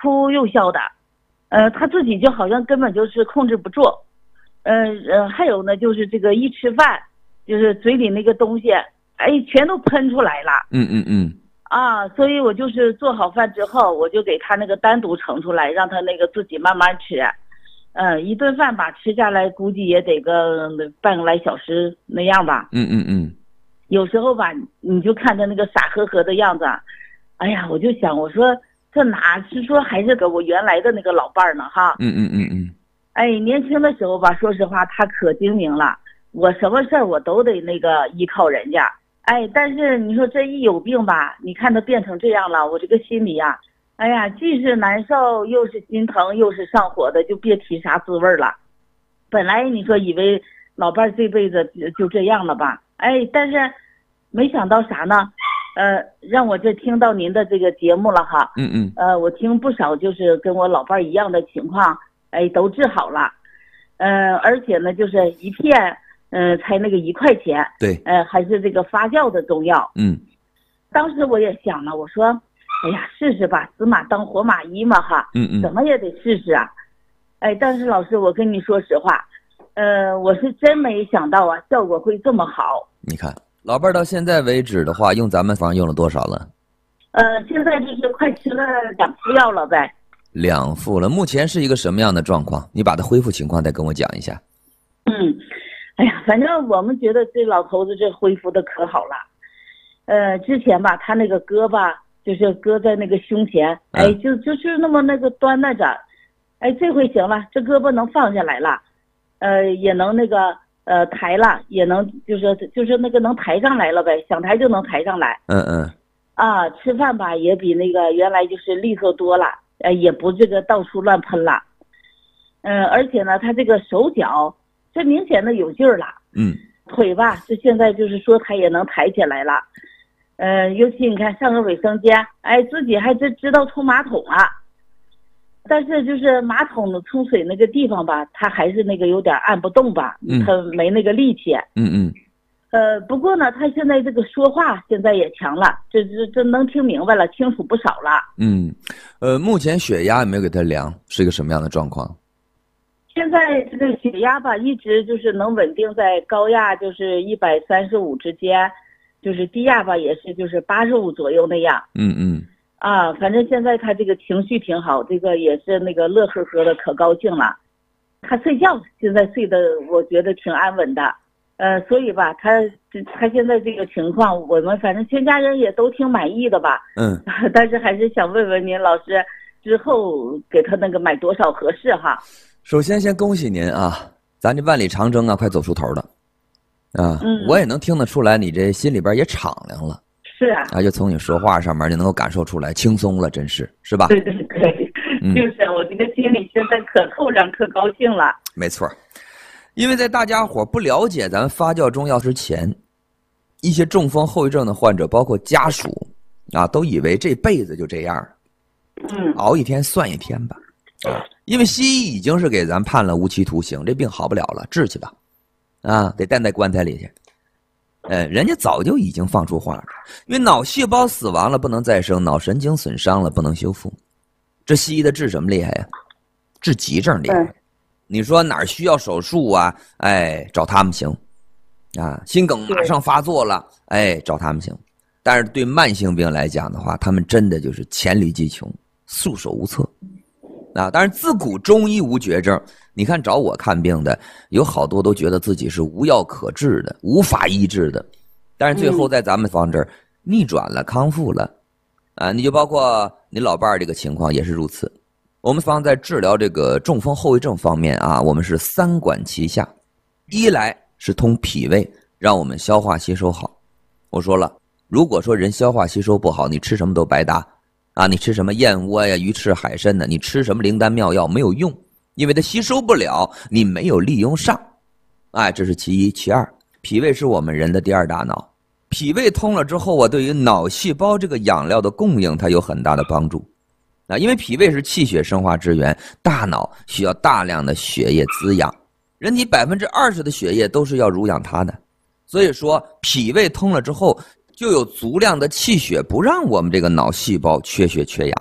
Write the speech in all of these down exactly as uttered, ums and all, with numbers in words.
哭又笑的，呃，他自己就好像根本就是控制不住，呃呃，还有呢，就是这个一吃饭，就是嘴里那个东西，哎，全都喷出来了。 嗯嗯嗯。 啊，所以我就是做好饭之后，我就给他那个单独盛出来，让他那个自己慢慢吃。嗯，一顿饭吧吃下来，估计也得个半个来小时那样吧。 嗯嗯嗯。 有时候吧，你就看他那个傻呵呵的样子，哎呀，我就想，我说这哪是说还是个我原来的那个老伴儿呢哈。 嗯嗯嗯嗯。 哎，年轻的时候吧，说实话，他可精明了，我什么事儿我都得那个依靠人家。哎，但是你说这一有病吧，你看他变成这样了，我这个心里呀，哎呀，既是难受，又是心疼，又是上火的，就别提啥滋味了。本来你说以为老伴儿这辈子就这样了吧，哎，但是没想到啥呢？呃，让我这听到您的这个节目了哈。 嗯嗯。 呃，我听不少就是跟我老伴儿一样的情况，哎，都治好了。呃，而且呢，就是一片。嗯，才那个一块钱， 对， 呃，还是这个发酵的中药。 嗯， 当时我也想了，我说，哎呀，试试吧，死马当活马医嘛，哈， 嗯嗯， 怎么也得试试啊。哎，但是老师，我跟你说实话，呃，我是真没想到啊，效果会这么好。 你看，老伴儿到现在为止的话，用咱们方用了多少了？ 呃，现在就是快吃了两副药了呗。 两副了，目前是一个什么样的状况？你把它恢复情况再跟我讲一下。 嗯。哎呀，反正我们觉得这老头子这恢复的可好了，呃，之前吧，他那个胳膊就是搁在那个胸前，哎，就就是那么那个端那着，哎，这回行了，这胳膊能放下来了，呃，也能那个呃抬了，也能就是就是那个能抬上来了呗，想抬就能抬上来。 嗯嗯。 啊，吃饭吧也比那个原来就是利索多了，呃，也不这个到处乱喷了，嗯、呃，而且呢，他这个手脚。这明显的有劲儿了， 嗯， 腿吧，这现在就是说他也能抬起来了，呃，尤其你看上个卫生间，哎，自己还真知道冲马桶了，但是就是马桶的冲水那个地方吧，他还是那个有点按不动吧， 嗯， 他没那个力气， 嗯嗯， 呃，不过呢，他现在这个说话现在也强了，这这这能听明白了，清楚不少了。 嗯，呃，目前血压有没有给他量？是一个什么样的状况？ 现在这个血压吧，一直就是能稳定在高压，就是一百三十五之间，就是低压吧，也是就是八十五左右那样。 嗯嗯。 啊，反正现在他这个情绪挺好，这个也是那个乐呵呵的，可高兴了。他睡觉现在睡得我觉得挺安稳的，呃，所以吧，他他现在这个情况，我们反正全家人也都挺满意的吧。 嗯。 但是还是想问问您老师，之后给他那个买多少合适哈？ 首先，先恭喜您啊，咱这万里长征啊，快走出头了，啊， 嗯， 我也能听得出来，你这心里边也敞亮了。 是啊， 啊，就从你说话上面就能够感受出来，轻松了，真是，是吧？ 对对对， 嗯、 就是我这个心里现在可透亮，可高兴了。 没错，因为在大家伙不了解咱发酵中药之前，一些中风后遗症的患者，包括家属啊，都以为这辈子就这样， 嗯， 熬一天算一天吧。啊，因为西医已经是给咱判了无期徒刑，这病好不了了，治去吧，啊，得担在棺材里去。呃，人家早就已经放出话了，因为脑细胞死亡了不能再生，脑神经损伤了不能修复。这西医的治什么厉害呀？治急症厉害。你说哪儿需要手术啊？哎，找他们行。啊，心梗马上发作了，哎，找他们行。但是对慢性病来讲的话，他们真的就是黔驴技穷，束手无策。啊，当然自古中医无绝症，你看找我看病的有好多都觉得自己是无药可治的，无法医治的，但是最后在咱们方这儿逆转了，康复了。啊，你就包括你老伴儿这个情况也是如此。我们方在治疗这个中风后遗症方面啊，我们是三管齐下，一来是通脾胃，让我们消化吸收好。我说了，如果说人消化吸收不好，你吃什么都白搭。啊，你吃什么燕窝呀、鱼翅、海参呢？你吃什么灵丹妙药没有用，因为它吸收不了，你没有利用上。哎，这是其一。其二，脾胃是我们人的第二大脑，脾胃通了之后啊，对于脑细胞这个养料的供应，它有很大的帮助。啊，因为脾胃是气血生化之源，大脑需要大量的血液滋养，人体百分之二十的血液都是要濡养它的，所以说脾胃通了之后，就有足量的气血，不让我们这个脑细胞缺血缺氧。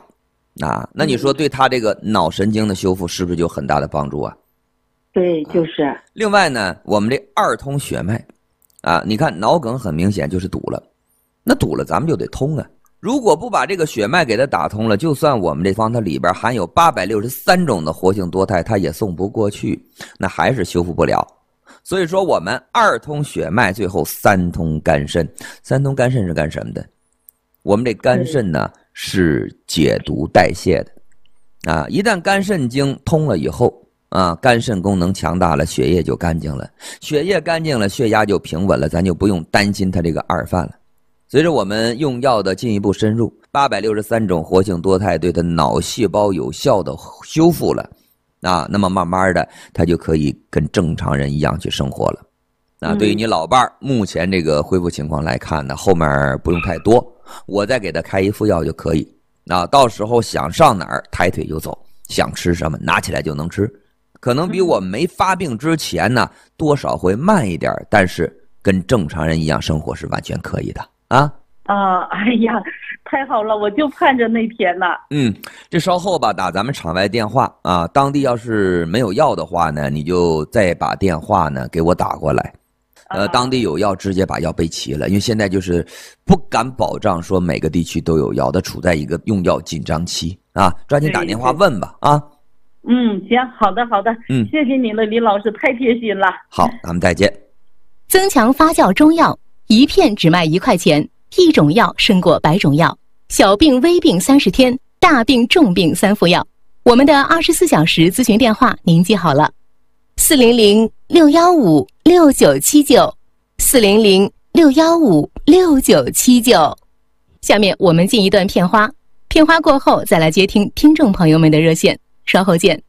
啊，那你说对他这个脑神经的修复是不是就有很大的帮助啊？ 对，就是。啊、 另外呢，我们这二通血脉，啊，你看脑梗很明显就是堵了，那堵了咱们就得通啊。如果不把这个血脉给它打通了，就算我们这方它里边含有八百六十三种的活性多肽，它也送不过去，那还是修复不了。所以说我们二通血脉，最后三通肝肾。三通肝肾是干什么的？我们这肝肾呢是解毒代谢的啊，一旦肝肾经通了以后啊，肝肾功能强大了，血液就干净了，血液干净了，血压就平稳了，咱就不用担心它这个二犯了。随着我们用药的进一步深入，八百六十三种活性多肽对它脑细胞有效的修复了啊，那么慢慢的它就可以跟正常人一样去生活了。啊，对于你老伴儿目前这个恢复情况来看呢，后面不用太多，我再给他开一副药就可以。啊，到时候想上哪儿抬腿就走，想吃什么拿起来就能吃，可能比我没发病之前呢多少会慢一点，但是跟正常人一样生活是完全可以的啊。 啊，哎呀，太好了，我就盼着那天呢。 嗯，这稍后吧，打咱们场外电话啊，当地要是没有药的话呢，你就再把电话呢给我打过来。呃，当地有药，直接把药备齐了，因为现在就是不敢保障说每个地区都有药，它处在一个用药紧张期啊，抓紧打电话问吧啊。 嗯，行，好的好的，嗯，谢谢您了，李老师，太贴心了。 好，咱们再见。 增强发酵中药，一片只卖一块钱，一种药胜过百种药，小病微病三十天，大病重病三副药。我们的二十四小时咨询电话您记好了。四零零六幺五六九七九，四零零六幺五六九七九。下面我们进一段片花，片花过后再来接听听众朋友们的热线，稍后见。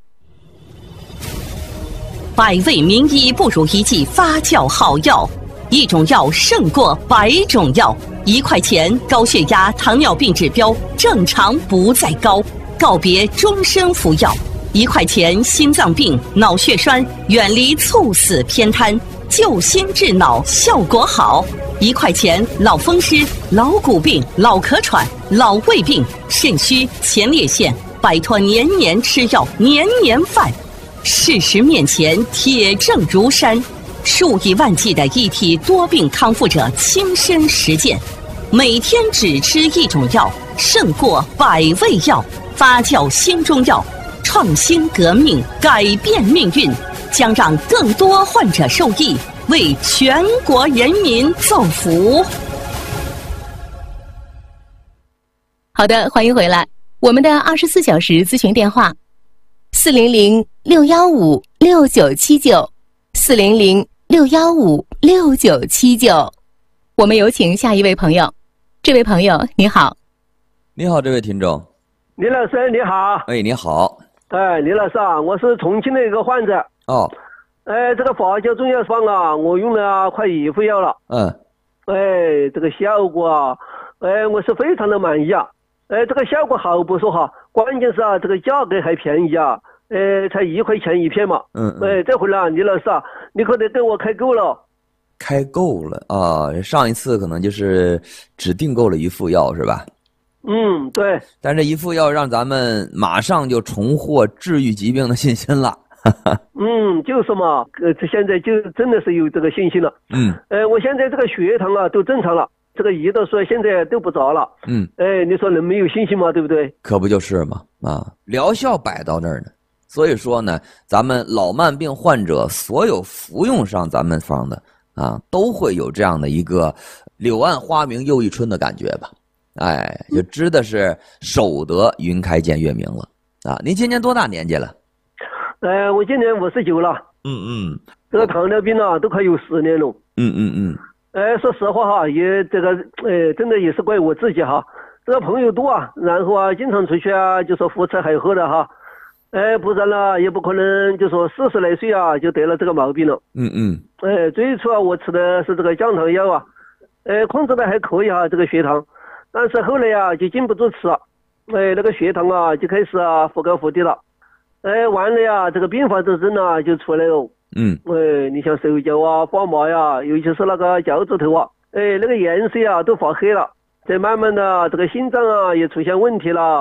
百味名医不如一剂发酵好药，一种药胜过百种药。一块钱，高血压、糖尿病指标正常不再高，告别终身服药。一块钱，心脏病、脑血栓远离猝死偏瘫，救心治脑效果好。一块钱，老风湿、老骨病、老咳喘、老胃病、肾虚、前列腺，摆脱年年吃药、年年犯。事实面前，铁证如山，数以万计的一体多病康复者亲身实践，每天只吃一种药，胜过百味药。发酵新中药，创新革命，改变命运，将让更多患者受益，为全国人民造福。 好的，欢迎回来。我们的二十四小时咨询电话：四零零六幺五六九七九，四零零六幺五六九七九。我们有请下一位朋友。这位朋友，你好。 你好，这位听众。 李老师，你好。 哎，你好。 哎，李老师啊，我是重庆的一个患者。 哦。 哎，这个发酵中药方啊，我用了快一副药了。 嗯。 哎，这个效果啊，哎，我是非常的满意啊。哎，这个效果好不说哈，关键是啊，这个价格还便宜啊，哎，才一块钱一片嘛。 嗯, 嗯。 哎，这回呢，李老师啊，你可得给我开够了。 开够了啊！上一次可能就是只订购了一副药，是吧？ 嗯，对。 但这一副药让咱们马上就重获治愈疾病的信心了。 嗯，就是嘛，呃，现在就真的是有这个信心了。 嗯。 呃，我现在这个血糖啊都正常了，这个胰岛素现在都不着了。 嗯。 哎，你说能没有信心吗？对不对？ 可不就是嘛啊！疗效摆到这儿呢，所以说呢，咱们老慢病患者所有服用上咱们方的啊，都会有这样的一个柳暗花明又一春的感觉吧。哎，就知的是守得云开见月明了啊！您今年多大年纪了？ 呃，我今年五十九了。 嗯嗯。 这个糖尿病啊，都快有十年了。 嗯嗯嗯。 哎，说实话哈，也这个，呃，真的也是怪我自己哈。这个朋友多啊，然后啊，经常出去啊，就说胡吃海喝的哈。哎，不然呢，也不可能就说四十来岁啊，就得了这个毛病了。 嗯嗯。 哎，最初啊，我吃的是这个降糖药啊，哎，控制的还可以哈，这个血糖。但是后来呀、啊，就禁不住吃，哎，那个血糖啊就开始啊忽高忽低了，哎，完了呀，这个并发症啊就出来了。 嗯， 哎，你像手脚啊发麻呀，尤其是那个脚趾头啊，哎，那个颜色啊都发黑了，再慢慢的这个心脏啊也出现问题了，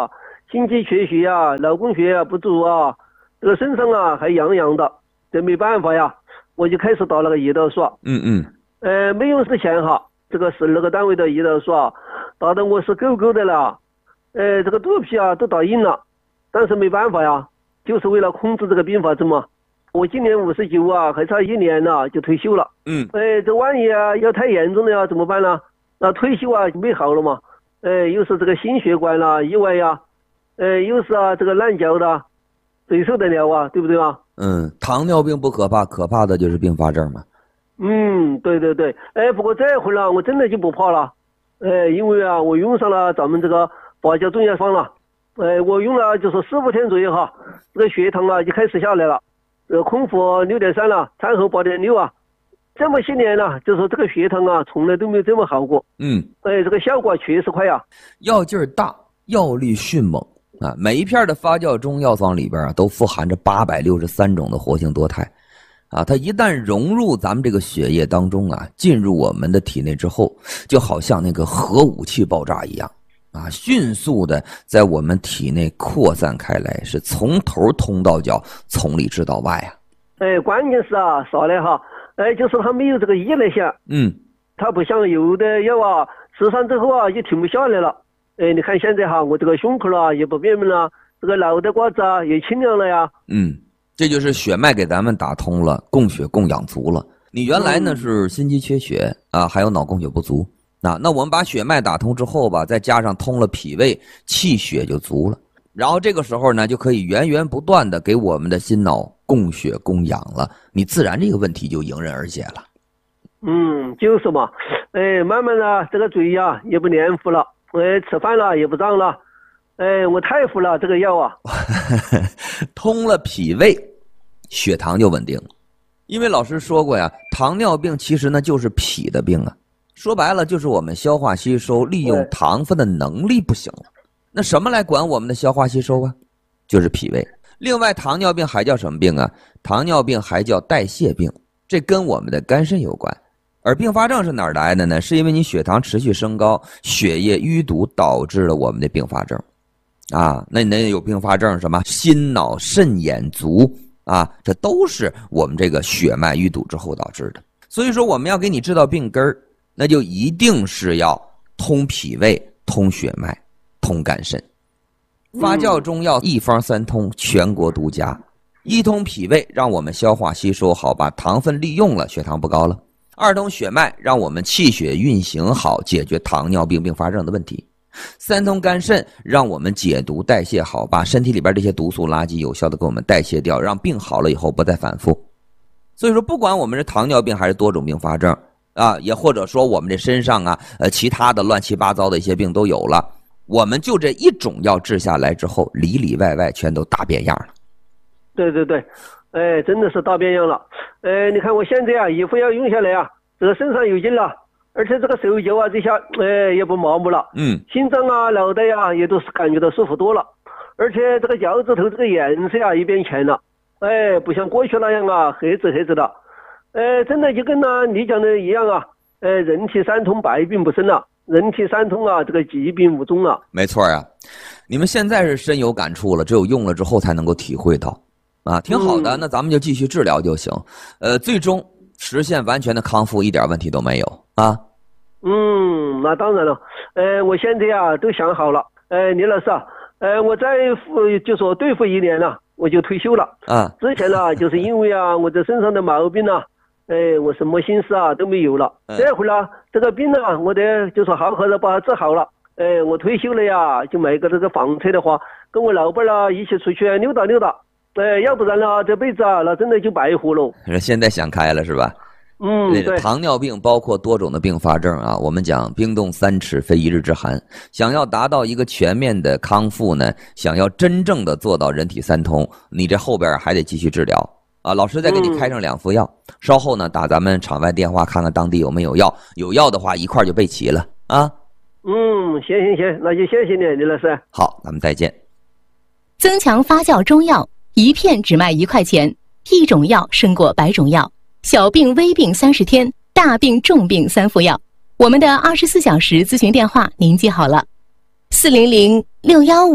心肌缺血啊，脑供血啊不足啊，这个身上啊还痒痒的，这没办法呀，我就开始打那个胰岛素。 嗯嗯。 呃，没用之前哈，这个是那个单位的胰岛素啊，打的我是够够的了，呃，这个肚皮啊都打硬了，但是没办法呀，就是为了控制这个并发症嘛。我今年五十九啊，还差一年呢就退休了。 嗯。 哎，这万一啊要太严重了呀怎么办呢？那退休啊就没好了嘛。哎，又是这个心血管啦意外呀，呃，又是啊这个烂脚的，谁受得了啊？对不对啊？ 嗯，糖尿病不可怕，可怕的就是并发症嘛。 嗯，对对对，哎，不过这会儿呢，我真的就不怕了，哎，因为啊，我用上了咱们这个发酵中药方了，哎，我用了就是十五天左右哈，这个血糖啊就开始下来了，呃，空腹六点三了，餐后八点六啊，这么些年了，就说这个血糖啊，从来都没有这么好过。 嗯， 哎，这个效果确实快呀， 药劲儿大，药力迅猛啊！每一片的发酵中药方里边啊，都富含着八百六十三种的活性多肽。啊，它一旦融入咱们这个血液当中啊，进入我们的体内之后，就好像那个核武器爆炸一样，啊，迅速的在我们体内扩散开来，是从头通到脚，从里至到外啊。 哎，关键是啊，啥呢哈？哎，就是它没有这个依赖性。 嗯。 它不像有的药啊，吃上之后啊就停不下来了。哎，你看现在哈，我这个胸口啊也不便秘了，这个脑袋瓜子啊也清凉了呀。 嗯。这就是血脉给咱们打通了，供血供养足了。你原来呢是心肌缺血啊，还有脑供血不足啊。那我们把血脉打通之后吧，再加上通了脾胃，气血就足了。然后这个时候呢，就可以源源不断的给我们的心脑供血供养了，你自然这个问题就迎刃而解了。 嗯，就是嘛。哎，慢慢的这个嘴呀也不黏糊了，哎，吃饭了也不胀了。哎，我太服了这个药啊。 通了脾胃，血糖就稳定了。因为老师说过呀，糖尿病其实呢就是脾的病啊，说白了就是我们消化吸收利用糖分的能力不行了。那什么来管我们的消化吸收啊？就是脾胃。另外，糖尿病还叫什么病啊？糖尿病还叫代谢病，这跟我们的肝肾有关。而并发症是哪儿来的呢？是因为你血糖持续升高，血液淤堵导致了我们的并发症。啊，那那有并发症什么心脑肾眼足啊，这都是我们这个血脉淤堵之后导致的。所以说我们要给你治到病根儿，那就一定是要通脾胃、通血脉、通肝肾。发酵中药一方三通，全国独家。一通脾胃，让我们消化吸收好，把糖分利用了，血糖不高了；二通血脉，让我们气血运行好，解决糖尿病并发症的问题。三通肝肾，让我们解毒代谢好，把身体里边这些毒素垃圾有效的给我们代谢掉，让病好了以后不再反复。所以说不管我们是糖尿病还是多种并发症啊，也或者说我们这身上啊呃其他的乱七八糟的一些病都有了，我们就这一种药治下来之后，里里外外全都大变样了。 对对对，哎，真的是大变样了。哎，你看我现在啊衣服要用下来啊，这个身上有劲了，而且这个手脚啊这下哎也不麻木了， 嗯， 心脏啊脑袋呀、啊、也都是感觉到舒服多了，而且这个脚趾头这个颜色啊也变浅了，哎，不像过去那样啊黑紫黑紫的，哎，真的就跟那你讲的一样啊，哎，人体三通百病不生了，人体三通啊这个疾病无踪了。 没错啊，你们现在是深有感触了，只有用了之后才能够体会到啊，挺好的，那咱们就继续治疗就行，呃，最终实现完全的康复，一点问题都没有啊。 嗯，那当然了，呃，我现在啊都想好了，呃，李老师啊，呃，我再付就说对付一年了，我就退休了。 啊， 之前呢，就是因为啊，我这身上的毛病呢，哎，我什么心思啊都没有了。 嗯、 这会儿呢，这个病呢，我得就说好好的把它治好了。哎，我退休了呀，就买个这个房车的话，跟我老伴儿一起出去溜达溜达。哎，要不然呢，这辈子啊，那真的就白活了。 现在想开了是吧？ 嗯，对。 糖尿病包括多种的并发症啊，我们讲冰冻三尺非一日之寒。想要达到一个全面的康复呢，想要真正的做到人体三通，你这后边还得继续治疗啊。老师再给你开上两副药，嗯、稍后呢打咱们场外电话看看当地有没有药，有药的话一块就备齐了啊。 嗯，行行行，那就谢谢你，李老师。 好，咱们再见。 增强发酵中药，一片只卖一块钱，一种药胜过百种药。小病微病三十天，大病重病三副药。我们的二十四小时咨询电话您记好了：四零零六幺五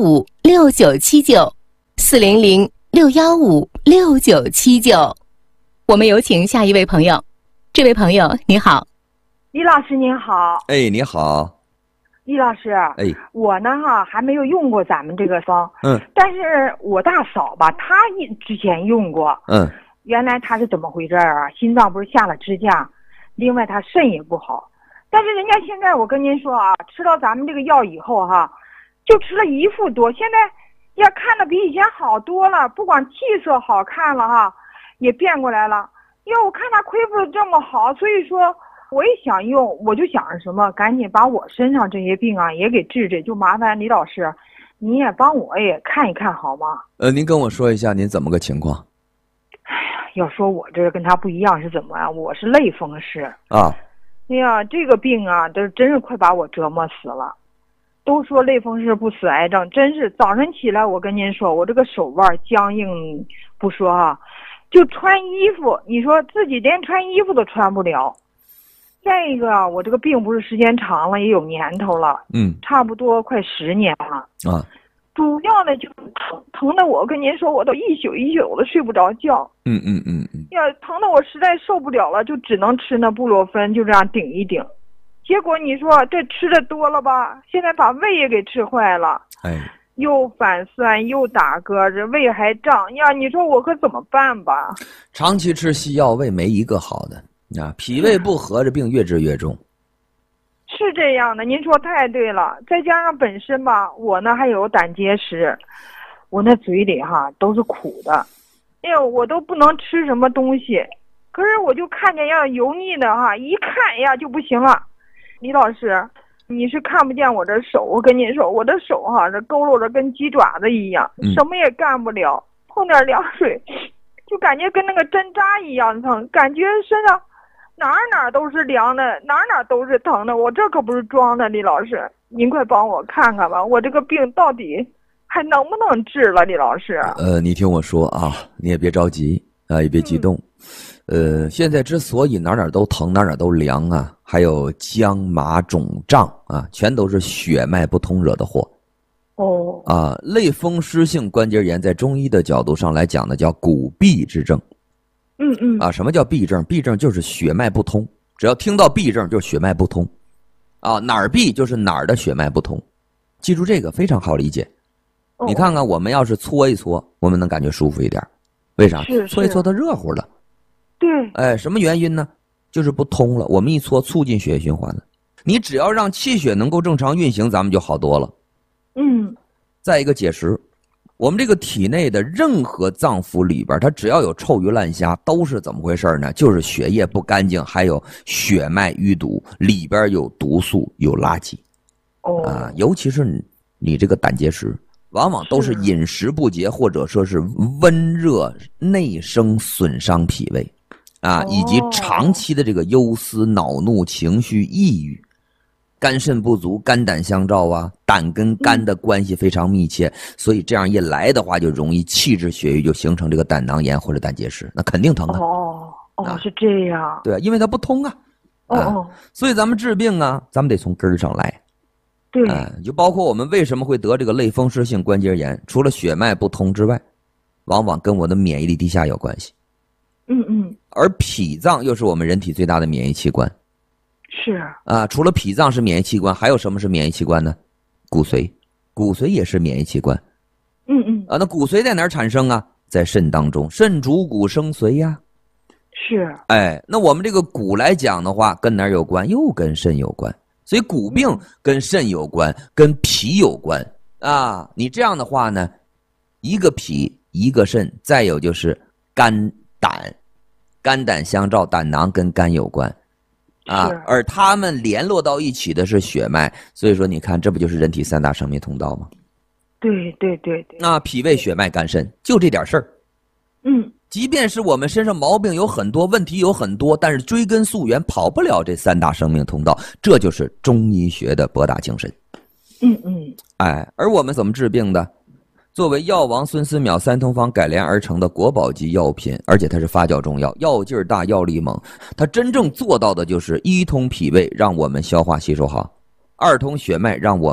六九七九，四零零六幺五六九七九。我们有请下一位朋友。这位朋友你好。 李老师您好。 哎，你好。 李老师， 哎， 我呢哈还没有用过咱们这个方， 嗯， 但是我大嫂吧，她之前用过， 嗯， 原来她是怎么回事啊？心脏不是下了支架，另外她肾也不好，但是人家现在我跟您说啊，吃到咱们这个药以后哈，就吃了一副多，现在呀看的比以前好多了，不光气色好看了哈，也变过来了。因为我看她恢复的这么好，所以说。我也想用，我就想着什么，赶紧把我身上这些病啊也给治治，就麻烦李老师，你也帮我也看一看好吗？ 呃，您跟我说一下您怎么个情况？ 哎呀，要说我这跟他不一样是怎么呀？我是类风湿啊。 哎呀，这个病啊，这真是快把我折磨死了。都说类风湿不死癌症，真是早晨起来，我跟您说，我这个手腕僵硬不说哈，就穿衣服，你说自己连穿衣服都穿不了。再一个，我这个病不是时间长了，也有年头了， 嗯， 差不多快十年了啊。 主要的就是疼，疼的我跟您说，我都一宿一宿的睡不着觉。 嗯嗯嗯嗯。 呀，疼的我实在受不了了，就只能吃那布洛芬，就这样顶一顶。结果你说这吃的多了吧，现在把胃也给吃坏了。 哎。 又反酸又打嗝，这胃还胀呀！你说我可怎么办吧？ 长期吃西药，胃没一个好的。啊，脾胃不和，这病越治越重。 是这样的，您说太对了。再加上本身吧，我呢还有胆结石，我那嘴里哈都是苦的，哎呦，我都不能吃什么东西。可是我就看见要油腻的哈，一看呀就不行了。李老师，你是看不见我这手，我跟您说，我这手哈这佝偻着跟鸡爪子一样， 嗯、 什么也干不了，碰点凉水，就感觉跟那个针扎一样疼，感觉身上。哪儿哪儿都是凉的，哪儿哪儿都是疼的，我这可不是装的，李老师，您快帮我看看吧，我这个病到底还能不能治了，李老师？ 呃，你听我说啊，你也别着急啊，也别激动。嗯、呃，现在之所以哪儿哪儿都疼，哪儿哪儿都凉啊，还有僵麻肿胀啊，全都是血脉不通惹的祸。 哦。 啊，类风湿性关节炎在中医的角度上来讲呢，叫骨痹之症。 嗯嗯啊，什么叫痹症？痹症就是血脉不通，只要听到痹症就是血脉不通，啊，哪儿痹就是哪儿的血脉不通，记住这个非常好理解。 哦、 你看看，我们要是搓一搓，我们能感觉舒服一点，为啥？ 是搓一搓它热乎了。 对。 哎，什么原因呢？就是不通了。我们一搓，促进血液循环了。你只要让气血能够正常运行，咱们就好多了。 嗯。 再一个结石。我们这个体内的任何脏腑里边，它只要有臭鱼烂虾，都是怎么回事呢？就是血液不干净，还有血脉淤堵，里边有毒素、有垃圾。 哦。 啊，尤其是你你这个胆结石，往往都是饮食不节，或者说是温热内生损伤脾胃，啊，以及长期的这个忧思、恼怒、情绪、抑郁。肝肾不足，肝胆相照啊，胆跟肝的关系非常密切，嗯、所以这样一来的话，就容易气滞血瘀，就形成这个胆囊炎或者胆结石，那肯定疼啊。 哦哦，啊、是这样。 对，因为它不通啊。 哦哦、 啊。所以咱们治病啊，咱们得从根儿上来。 对。 啊，就包括我们为什么会得这个类风湿性关节炎，除了血脉不通之外，往往跟我的免疫力低下有关系。 嗯嗯。 而脾脏又是我们人体最大的免疫器官。 是啊，除了脾脏是免疫器官，还有什么是免疫器官呢？骨髓，骨髓也是免疫器官。 嗯嗯。 啊，那骨髓在哪儿产生啊？在肾当中，肾主骨生髓呀。 是。 哎，那我们这个骨来讲的话，跟哪儿有关？又跟肾有关。所以骨病跟肾有关，跟脾有关啊。你这样的话呢，一个脾，一个肾，再有就是肝胆，肝胆相照，胆囊跟肝有关。啊，而他们联络到一起的是血脉，所以说你看，这不就是人体三大生命通道吗？ 对对对对。 那脾胃血脉肝肾就这点事儿。 嗯。 即便是我们身上毛病有很多，问题有很多，但是追根溯源跑不了这三大生命通道，这就是中医学的博大精深。 嗯嗯。 哎，而我们怎么治病的？作为药王孙思邈三通方改良而成的国宝级药品，而且它是发酵中药，药劲儿大，药力猛。它真正做到的就是一通脾胃，让我们消化吸收好；二通血脉，让我们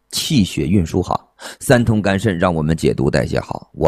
气血运输好，三通肝肾让我们解毒代谢好，我